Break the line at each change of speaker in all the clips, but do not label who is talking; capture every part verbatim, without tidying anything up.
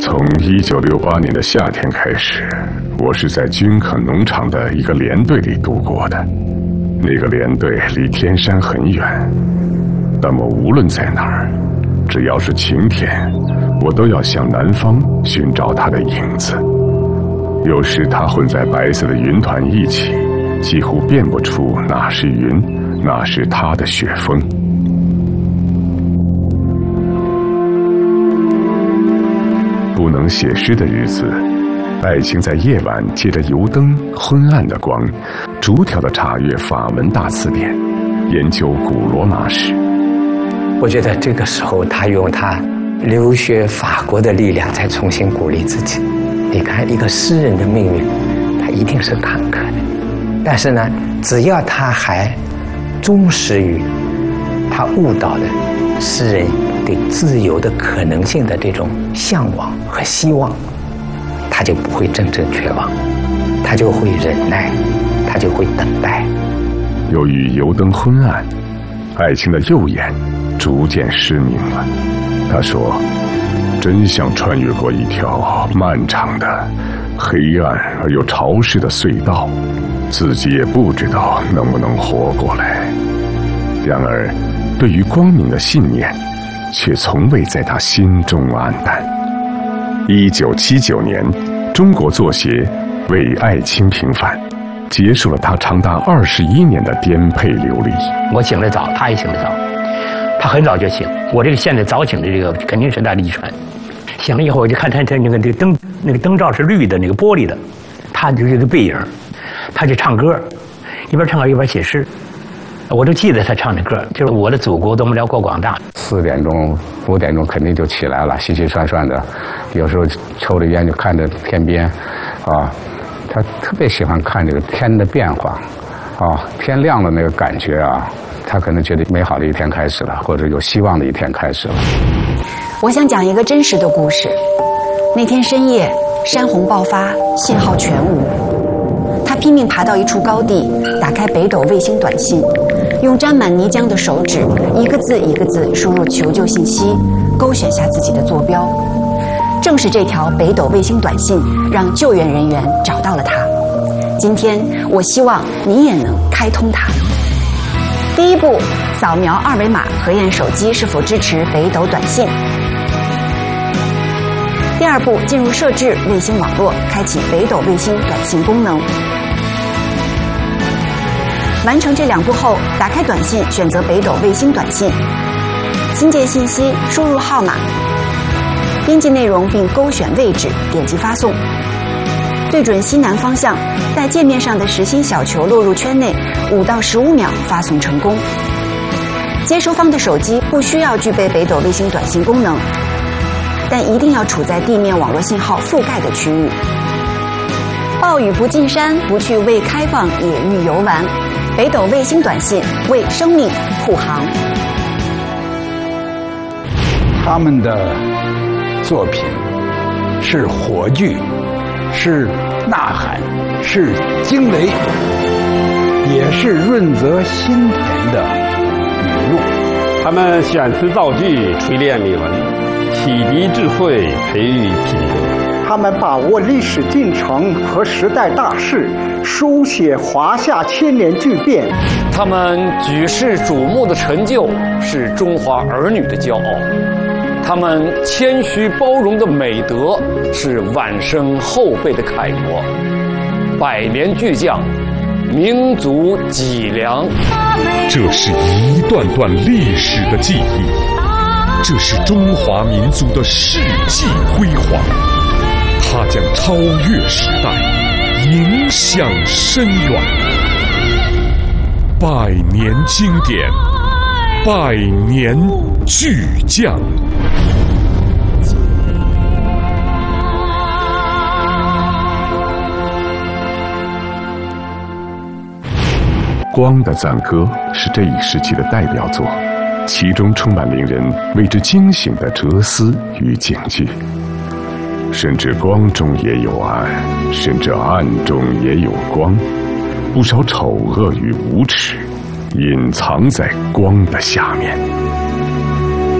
从一九六八年的夏天开始，我是在均衡农场的一个连队里度过的。那个连队离天山很远，那么无论在哪儿，只要是晴天，我都要向南方寻找它的影子。有时它混在白色的云团一起，几乎辨不出哪是云，哪是它的雪峰。不能写诗的日子，爱情在夜晚借着油灯昏暗的光，逐条的查阅法文大词典，研究古罗马史。
我觉得这个时候他用他留学法国的力量再重新鼓励自己。你看一个诗人的命运，他一定是坎坷的，但是呢，只要他还忠实于他悟到的诗人对自由的可能性的这种向往和希望，他就不会真正绝望，他就会忍耐，他就会等待。
由于油灯昏暗，爱情的右眼逐渐失明了。他说，真像穿越过一条漫长的黑暗而又潮湿的隧道，自己也不知道能不能活过来。然而对于光明的信念却从未在他心中黯淡。一九七九年，中国作协为爱卿平反，结束了他长达二十一年的颠沛流离。
我醒得早，他也醒得早，他很早就醒。我这个现在早醒的这个肯定是他的遗传。醒了以后，我就看他他那个那个灯那个灯罩是绿的，那个玻璃的，他就是个背影，他就唱歌，一边唱歌一边写诗。我都记得他唱的歌，就是我的祖国多么辽阔广大。
四点钟、五点钟肯定就起来了，洗洗涮涮的，有时候抽着烟就看着天边，啊，他特别喜欢看这个天的变化，啊，天亮了那个感觉啊，他可能觉得美好的一天开始了，或者有希望的一天开始了。
我想讲一个真实的故事。那天深夜，山洪爆发，信号全无。他拼命爬到一处高地，打开北斗卫星短信，用沾满泥浆的手指一个字一个字输入求救信息，勾选下自己的坐标。正是这条北斗卫星短信让救援人员找到了他。今天我希望你也能开通它。第一步，扫描二维码核验手机是否支持北斗短信。第二步，进入设置卫星网络，开启北斗卫星短信功能。完成这两步后，打开短信，选择北斗卫星短信，新建信息，输入号码，编辑内容并勾选位置，点击发送。对准西南方向，在界面上的实心小球落入圈内，五到十五秒发送成功。接收方的手机不需要具备北斗卫星短信功能，但一定要处在地面网络信号覆盖的区域。暴雨不进山，不去未开放野域游玩。北斗卫星短信为生命护航。
他们的作品是火炬，是呐喊，是惊雷，也是润泽心田的语录。
他们选词造句，锤炼美文，启迪智慧，培育品德。
他们把握历史进程和时代大势，书写华夏千年巨变。
他们举世瞩目的成就，是中华儿女的骄傲。他们谦虚包容的美德，是晚生后辈的楷模。百年巨匠，民族脊梁。
这是一段段历史的记忆，这是中华民族的世纪辉煌。它将超越时代，影响深远。百年经典，百年巨匠。
《光的赞歌》是这一时期的代表作，其中充满令人为之惊醒的哲思与警句。甚至光中也有暗，甚至暗中也有光，不少丑恶与无耻隐藏在光的下面。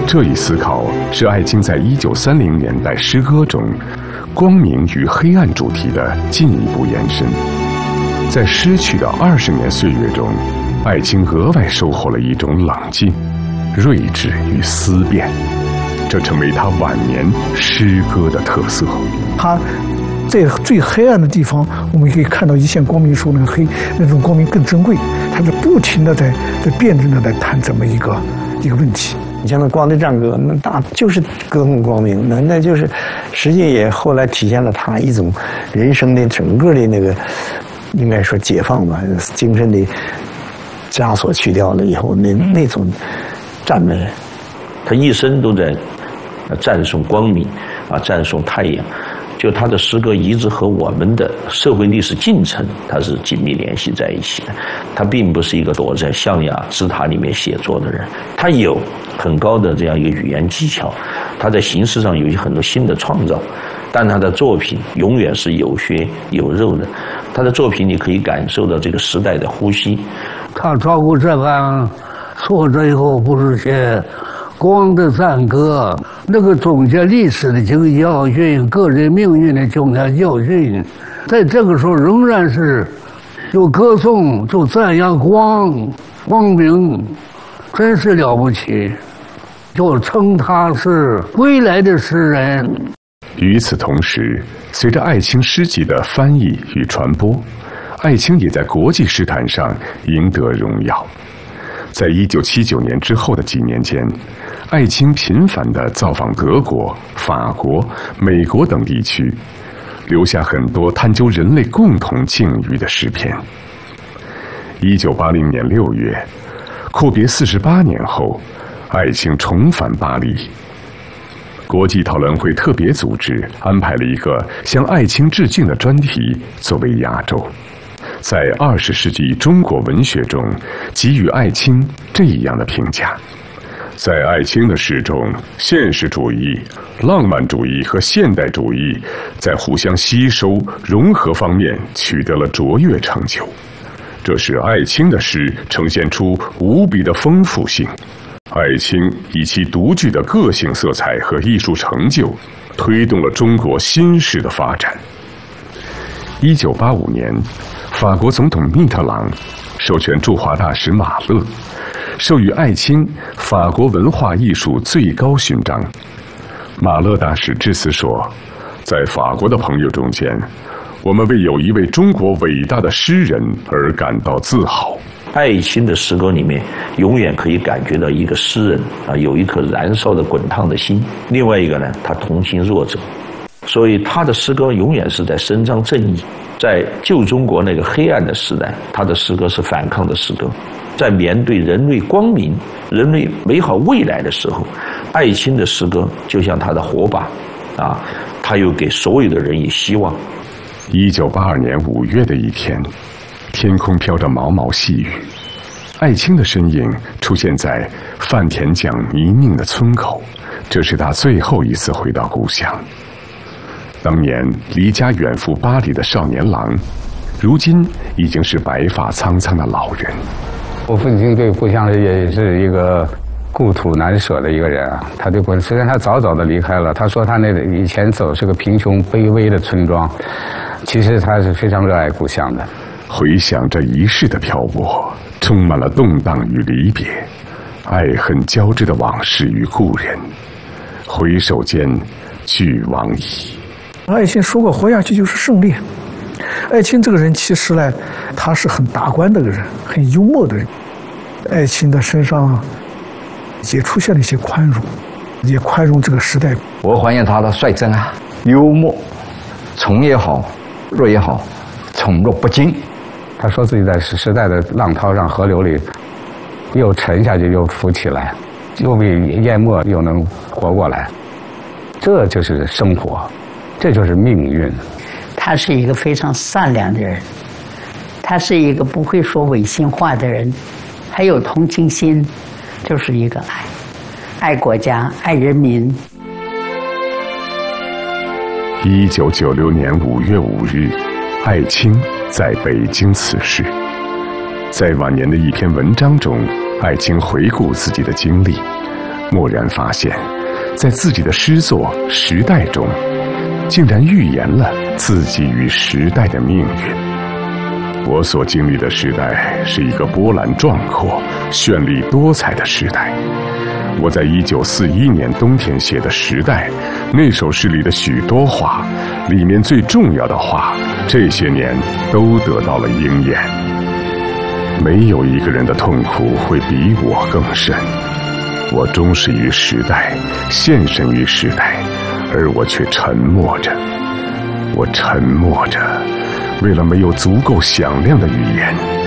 这一思考是艾青在一九三零年代诗歌中光明与黑暗主题的进一步延伸。在失去的二十年岁月中，艾青额外收获了一种冷静、睿智与思辨，这成为他晚年诗歌的特色。
他在最黑暗的地方，我们可以看到一线光明时候那个黑，那种光明更珍贵。他是不停的在在辩证的在谈这么一个一个问题。
你像那光的战歌，那大就是歌颂光明，那那就是实际也后来体现了他一种人生的整个的那个，应该说解放吧，精神的枷锁去掉了以后，那那种赞美，
他一生都在赞颂光明啊，赞颂太阳。就他的诗歌一直和我们的社会历史进程，它是紧密联系在一起的。他并不是一个躲在象牙之塔里面写作的人，他有很高的这样一个语言技巧，他在形式上有很多新的创造，但他的作品永远是有血有肉的。他的作品你可以感受到这个时代的呼吸。
他照顾这番作者以后，不是写光的赞歌，那个总结历史的经济教训，个人命运的重大教训，在这个时候仍然是就歌颂，就赞扬光光明，真是了不起，就称他是归来的诗人。
与此同时，随着艾青诗集的翻译与传播，艾青也在国际诗坛上赢得荣耀。在一九七九年之后的几年间，艾青频繁地造访德国、法国、美国等地区，留下很多探究人类共同境遇的诗篇。一九八零年六月，阔别四十八年后，艾青重返巴黎。国际讨论会特别组织安排了一个向艾青致敬的专题作为压轴，在二十世纪中国文学中给予艾青这样的评价：在艾青的诗中，现实主义、浪漫主义和现代主义在互相吸收、融合方面取得了卓越成就。这使艾青的诗呈现出无比的丰富性。艾青以其独具的个性色彩和艺术成就，推动了中国新诗的发展。一九八五年，法国总统密特朗授权驻华大使马勒，授予艾青法国文化艺术最高勋章。马勒大使致辞说，在法国的朋友中间，我们为有一位中国伟大的诗人而感到自豪。
艾青的诗歌里面，永远可以感觉到一个诗人啊，有一颗燃烧的滚烫的心。另外一个呢，他同情弱者，所以他的诗歌永远是在伸张正义。在旧中国那个黑暗的时代，他的诗歌是反抗的诗歌。在面对人类光明、人类美好未来的时候，艾青的诗歌就像他的火把啊，他又给所有的人以希望。
一九八二年五月的一天，天空飘着毛毛细雨，艾青的身影出现在范田江泥泞的村口，这是他最后一次回到故乡。当年离家远赴巴黎的少年郎，如今已经是白发苍苍的老人。
我父亲对故乡也是一个故土难舍的一个人啊，他对故乡，虽然他早早的离开了，他说他那以前走是个贫穷卑微的村庄，其实他是非常热爱故乡的。
回想这一世的漂泊，充满了动荡与离别，爱恨交织的往事与故人，回首间俱往矣。
艾青说过，活下去就是胜利。艾青这个人其实呢，他是很达观的个人，很幽默的人。艾青的身上也出现了一些宽容，也宽容这个时代。
我怀念他的率真啊，幽默，从也好，弱也好，宠辱不惊。
他说自己在时代的浪涛上、河流里，又沉下去又浮起来，又被淹没又能活过来，这就是生活，这就是命运。
他是一个非常善良的人，他是一个不会说违心话的人，还有同情心，就是一个爱，爱国家，爱人民。
一九九六年五月五日，艾青在北京辞世。在晚年的一篇文章中，艾青回顾自己的经历， 蓦然发现，在自己的诗作《时代》中，竟然预言了自己与时代的命运。我所经历的时代是一个波澜壮阔、绚丽多彩的时代。我在一九四一年冬天写的《时代》那首诗里的许多话，里面最重要的话，这些年都得到了应验。没有一个人的痛苦会比我更深。我忠实于时代，献身于时代，而我却沉默着。我沉默着，为了没有足够响亮的语言。